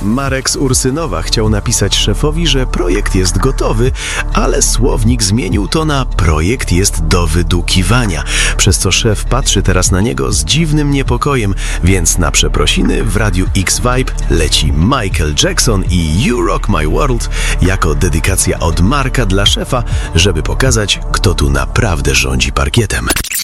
Marek z Ursynowa chciał napisać szefowi, że projekt jest gotowy, ale słownik zmienił to na projekt jest do wydukiwania, przez co szef patrzy teraz na niego z dziwnym niepokojem, więc na przeprosiny w Radiu X-Vibe leci Michael Jackson i You Rock My World jako dedykacja od Marka dla szefa, żeby pokazać, kto tu naprawdę rządzi parkietem.